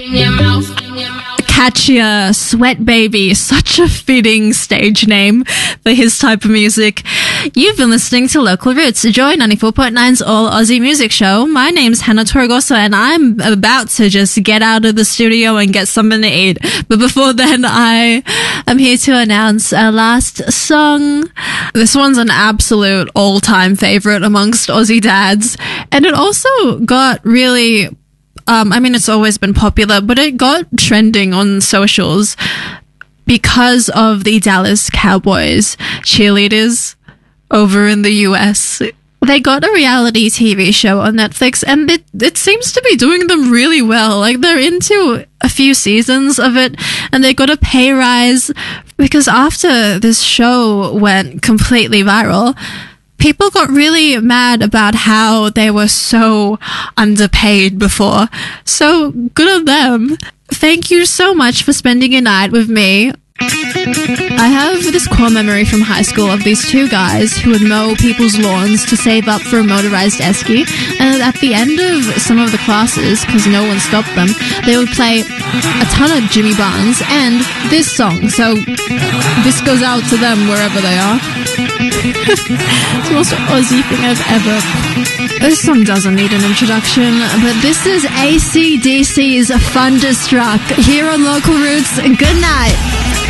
Catchier, Sweat Baby, such a fitting stage name for his type of music. You've been listening to Local Roots, Joy 94.9's All Aussie Music Show. My name's Hannah Torregosa and I'm about to just get out of the studio and get something to eat. But before then, I am here to announce our last song. This one's an absolute all-time favorite amongst Aussie dads. And it also got really... it's always been popular, but it got trending on socials because of the Dallas Cowboys cheerleaders over in the US. They got a reality TV show on Netflix, and it seems to be doing them really well. Like, they're into a few seasons of it, and they got a pay rise because after this show went completely viral, people got really mad about how they were so underpaid before. So good on them. Thank you so much for spending a night with me. I have this core memory from high school of these two guys who would mow people's lawns to save up for a motorized esky, and at the end of some of the classes, because no one stopped them, they would play a ton of Jimmy Barnes and this song. So this goes out to them wherever they are. It's the most Aussie thing I've ever... This song doesn't need an introduction, but this is AC/DC's Thunderstruck here on Local Roots. Good night.